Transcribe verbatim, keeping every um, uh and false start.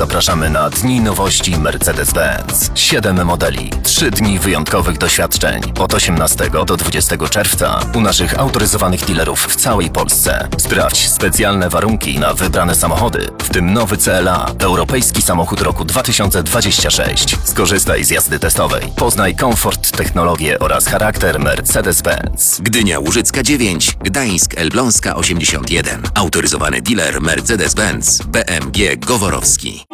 zapraszamy na Dni Nowości Mercedes-Benz. Siedem modeli, trzy dni wyjątkowych doświadczeń od osiemnastego do dwudziestego czerwca u naszych autoryzowanych dealerów w całej Polsce. Sprawdź specjalne warunki na wybrane samochody, w tym nowy C L A, europejski samochód roku dwa tysiące dwudziesty szósty. Skorzystaj z jazdy testowej. Poznaj komfort, technologię oraz charakter Mercedes-Benz. Gdynia Łużycka dziewięć, Gdańsk Elbląska osiemdziesiąt jeden. Autoryzowany dealer Mercedes-Benz B M G Goworowski.